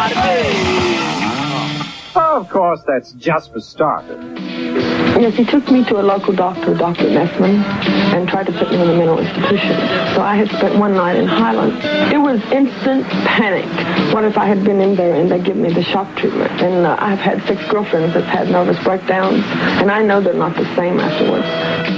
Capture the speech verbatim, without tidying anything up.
Oh, of course, that's just for starters. Yes, he took me to a local doctor, Doctor Messman, and tried to put me in a mental institution. So I had spent one night in Highland. It was instant panic. What if I had been in there and they give me the shock treatment? And uh, I've had six girlfriends that's had nervous breakdowns, and I know they're not the same afterwards.